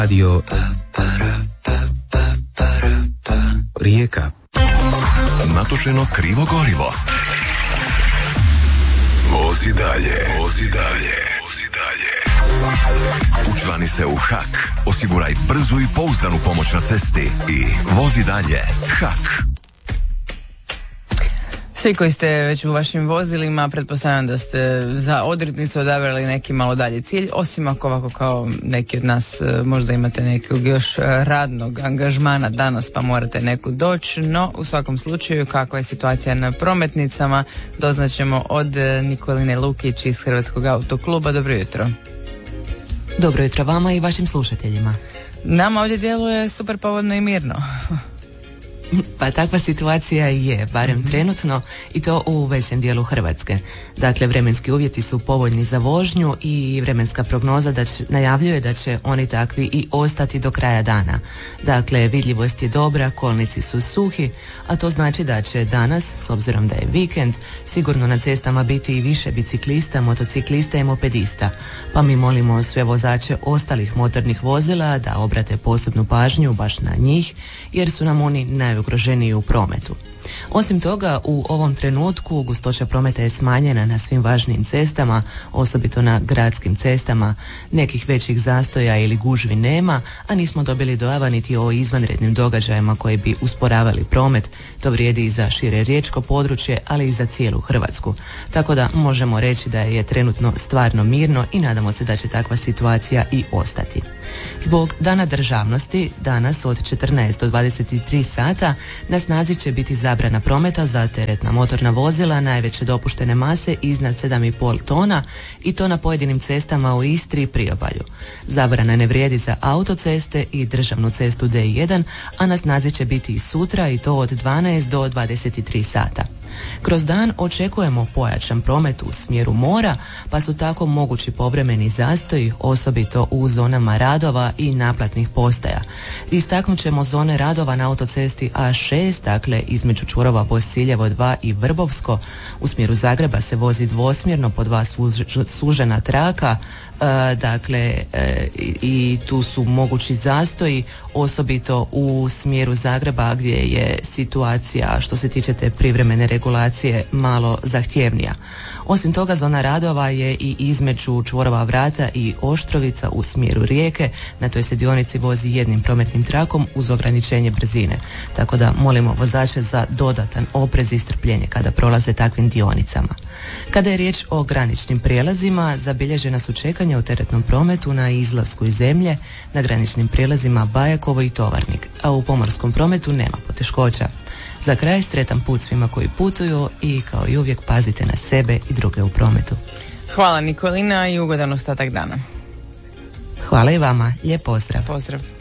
Radio Rijeka. Natočeno krivo gorivo. Vozi dalje, vozi dalje, vozi dalje. Učlani se u HAK, osiguraj brzu i pouzdanu pomoć na cesti i vozi dalje. HAK. Svi koji ste već u vašim vozilima, pretpostavljam da ste za odrednicu odabrali neki malo dalji cilj, osim ako ovako kao neki od nas možda imate nekog još radnog angažmana danas pa morate neku doći, no u svakom slučaju kakva je situacija na prometnicama doznaćemo od Nikoline Lukić iz Hrvatskog autokluba. Dobro jutro. Dobro jutro vama i vašim slušateljima. Nama ovdje djeluje super povodno i mirno. Pa takva situacija je, barem trenutno, i to u većem dijelu Hrvatske. Dakle, vremenski uvjeti su povoljni za vožnju i vremenska prognoza najavljuje da će oni takvi i ostati do kraja dana. Dakle, vidljivost je dobra, kolnici su suhi, a to znači da će danas, s obzirom da je vikend, sigurno na cestama biti i više biciklista, motociklista i mopedista. Pa mi molimo sve vozače ostalih motornih vozila da obrate posebnu pažnju baš na njih, jer su nam oni najugroženiji u prometu. Osim toga, u ovom trenutku gustoća prometa je smanjena na svim važnijim cestama, osobito na gradskim cestama. Nekih većih zastoja ili gužvi nema, a nismo dobili dojava niti o izvanrednim događajima koji bi usporavali promet. To vrijedi i za šire riječko područje, ali i za cijelu Hrvatsku. Tako da možemo reći da je trenutno stvarno mirno i nadamo se da će takva situacija i ostati. Zbog Dana državnosti, danas od 14 do 23 sata, na snazi će biti zabrana prometa za teretna motorna vozila najveće dopuštene mase iznad 7,5 tona i to na pojedinim cestama u Istri i Priobalju. Zabrana ne vrijedi za autoceste i državnu cestu D1, a na snazi će biti i sutra i to od 12 do 23 sata. Kroz dan očekujemo pojačan promet u smjeru mora, pa su tako mogući povremeni zastoji, osobito u zonama radova i naplatnih postaja. Istaknut ćemo zone radova na autocesti A6, dakle između čvorova Bosiljevo 2 i Vrbovsko. U smjeru Zagreba se vozi dvosmjerno po dva sužena traka, i tu su mogući zastoji, osobito u smjeru Zagreba gdje je situacija što se tiče te privremene regulacije malo zahtjevnija. Osim toga, zona radova je i između čvorova Vrata i Oštrovica u smjeru Rijeke. Na toj se dionici vozi jednim prometnim trakom uz ograničenje brzine. Tako da molimo vozače za dodatan oprez i strpljenje kada prolaze takvim dionicama. Kada je riječ o graničnim prijelazima, zabilježena su čekanja u teretnom prometu na izlasku iz zemlje, na graničnim prijelazima Bajakovo i Tovarnik, a u pomorskom prometu nema poteškoća. Za kraj, sretan put svima koji putuju i kao i uvijek pazite na sebe i druge u prometu. Hvala Nikolina i ugodan ostatak dana. Hvala i vama, lijep pozdrav. Pozdrav.